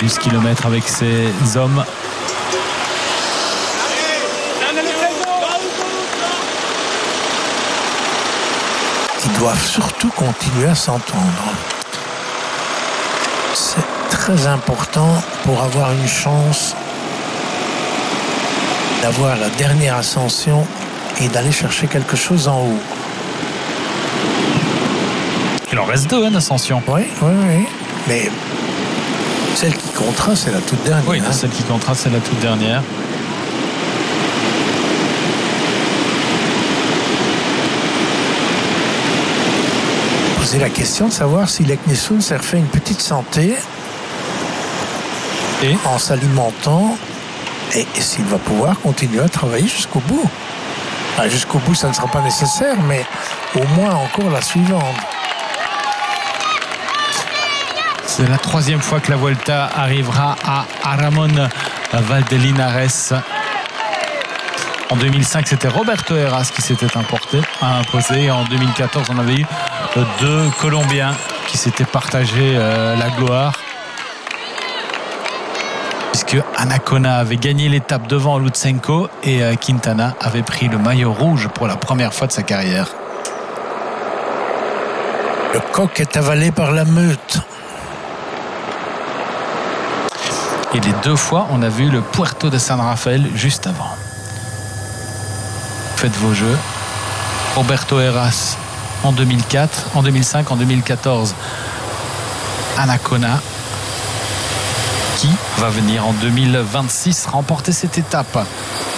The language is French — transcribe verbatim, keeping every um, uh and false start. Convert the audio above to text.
douze kilomètres avec ses hommes. Ils doivent surtout continuer à s'entendre. C'est très important pour avoir une chance d'avoir la dernière ascension et d'aller chercher quelque chose en haut. Il en reste deux, hein, d'ascension. Oui, oui, oui. Mais celle qui comptera, c'est la toute dernière. Oui, hein. celle qui comptera, c'est la toute dernière. Poser la question de savoir si Leknesund s'est refait une petite santé et en s'alimentant et, et s'il va pouvoir continuer à travailler jusqu'au bout. Enfin, jusqu'au bout, ça ne sera pas nécessaire, mais au moins encore la suivante. C'est la troisième fois que la Vuelta arrivera à Aramón Valdelinares. En deux mille cinq, c'était Roberto Heras qui s'était importé, imposé. En deux mille quatorze, on avait eu deux Colombiens qui s'étaient partagés euh, la gloire. Puisque Anacona avait gagné l'étape devant Lutsenko et euh, Quintana avait pris le maillot rouge pour la première fois de sa carrière. Le coq est avalé par la meute. Et les deux fois, on a vu le Puerto de San Rafael juste avant. Faites vos jeux. Roberto Heras en deux mille quatre, en deux mille cinq, en deux mille quatorze. Anacona qui va venir en deux mille vingt-six remporter cette étape.